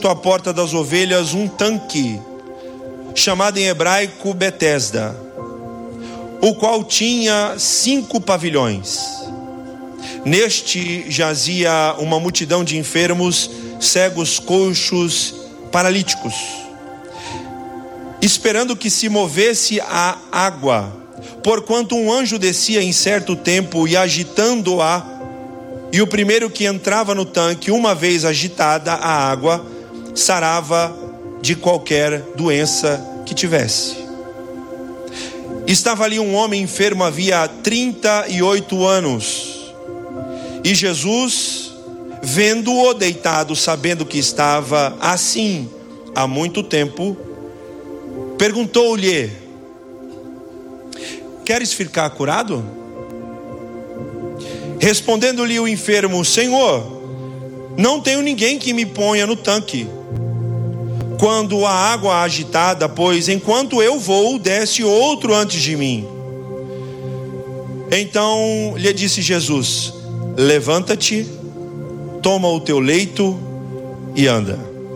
à porta das ovelhas um tanque, chamado em hebraico Betesda, o qual tinha 5 pavilhões. Neste jazia uma multidão de enfermos, cegos, coxos, paralíticos, esperando que se movesse a água, porquanto um anjo descia em certo tempo e agitando-a, e o primeiro que entrava no tanque, uma vez agitada a água, sarava de qualquer doença que tivesse. Estava ali um homem enfermo havia 38 anos, e Jesus, vendo-o deitado, sabendo que estava assim há muito tempo, perguntou-lhe: queres ficar curado? Respondendo-lhe o enfermo: Senhor, não tenho ninguém que me ponha no tanque quando a água é agitada, pois enquanto eu vou, desce outro antes de mim. Então lhe disse Jesus: levanta-te, toma o teu leito e anda.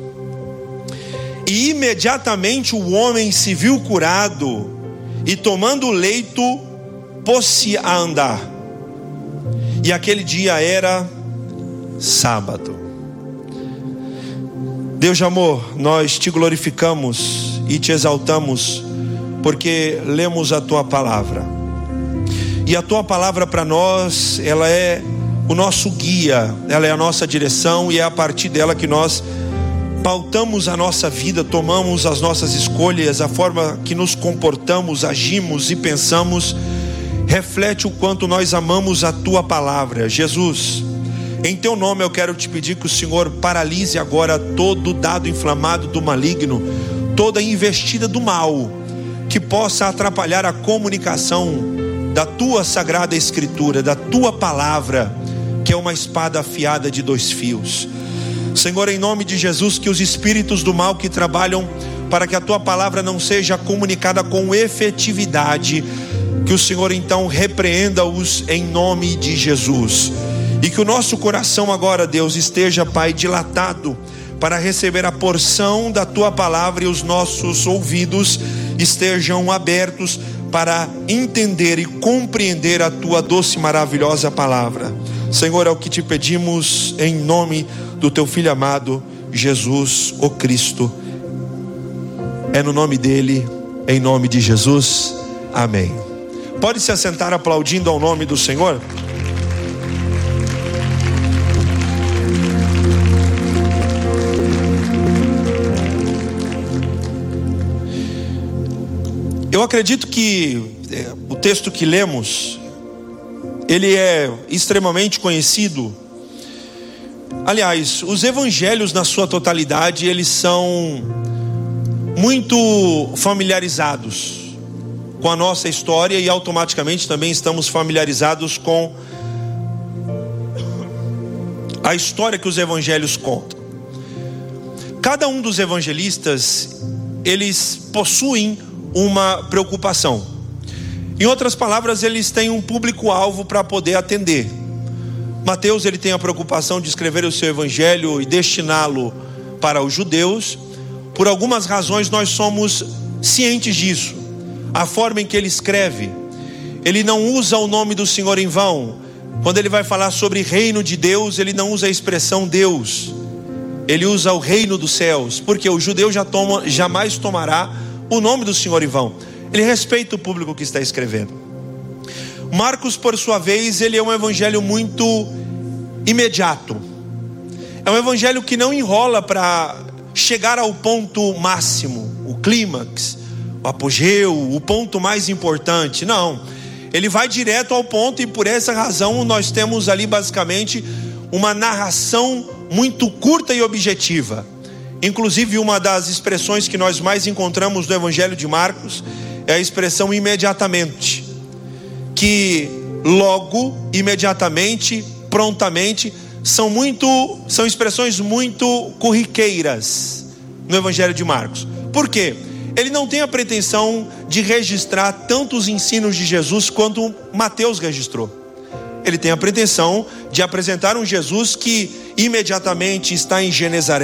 E imediatamente o homem se viu curado, e tomando o leito, pôs-se a andar. E aquele dia era sábado. Deus de amor, nós te glorificamos e te exaltamos, porque lemos a tua palavra. E a tua palavra para nós, ela é o nosso guia, ela é a nossa direção, e é a partir dela que nós pautamos a nossa vida, tomamos as nossas escolhas. A forma que nos comportamos, agimos e pensamos reflete o quanto nós amamos a tua palavra. Jesus, em teu nome eu quero te pedir que o Senhor paralise agora todo dado inflamado do maligno, toda investida do mal, que possa atrapalhar a comunicação da tua sagrada escritura, da tua palavra, que é uma espada afiada de 2 fios. Senhor, em nome de Jesus, que os espíritos do mal que trabalham para que a tua palavra não seja comunicada com efetividade, que o Senhor então repreenda-os em nome de Jesus. E que o nosso coração agora, Deus, esteja, Pai, dilatado para receber a porção da tua palavra, e os nossos ouvidos estejam abertos para entender e compreender a tua doce e maravilhosa palavra. Senhor, é o que te pedimos em nome do teu Filho amado, Jesus, o Cristo. É no nome dele, em nome de Jesus, amém. Pode se assentar aplaudindo ao nome do Senhor? Eu acredito que o texto que lemos, ele é extremamente conhecido. Aliás, os evangelhos na sua totalidade, eles são muito familiarizados com a nossa história, e automaticamente também estamos familiarizados com a história que os evangelhos contam. Cada um dos evangelistas, eles possuem uma preocupação. Em outras palavras, eles têm um público-alvo para poder atender. Mateus, ele tem a preocupação de escrever o seu evangelho e destiná-lo para os judeus. Por algumas razões nós somos cientes disso. A forma em que ele escreve, ele não usa o nome do Senhor em vão. Quando ele vai falar sobre reino de Deus, ele não usa a expressão Deus, ele usa o reino dos céus, porque o judeu jamais tomará o nome do Senhor em vão. Ele respeita o público que está escrevendo. Marcos, por sua vez, ele é um evangelho muito imediato. É um evangelho que não enrola para chegar ao ponto máximo, o clímax, o apogeu, o ponto mais importante. Não, ele vai direto ao ponto, e por essa razão nós temos ali basicamente uma narração muito curta e objetiva. Inclusive, uma das expressões que nós mais encontramos no evangelho de Marcos é a expressão imediatamente, que logo, imediatamente, prontamente, são expressões muito corriqueiras no evangelho de Marcos. Por quê? Ele não tem a pretensão de registrar tantos ensinos de Jesus quanto Mateus registrou. Ele tem a pretensão de apresentar um Jesus que imediatamente está em Genezaré,